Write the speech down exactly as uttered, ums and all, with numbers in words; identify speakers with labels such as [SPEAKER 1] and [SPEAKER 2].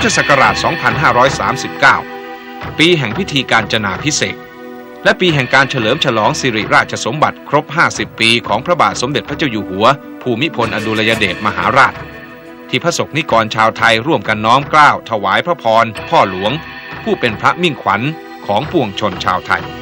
[SPEAKER 1] ธศักราช สองพันห้าร้อยสามสิบเก้า ปีแห่งพิธีกาญจนาภิเษกและปีแห่งการเฉลิมฉลองสิริราชสมบัติครบ ห้าสิบ ปีของพระบาทสมเด็จพระเจ้าอยู่หัวภูมิพลอดุลยเดชมหาราชที่พระสงฆ์นิกรชาวไทยร่วมกันน้อมเกล้าถวายพระพรพ่อหลวงผู้เป็นพระมิ่งขวัญของปวงชนชาวไทย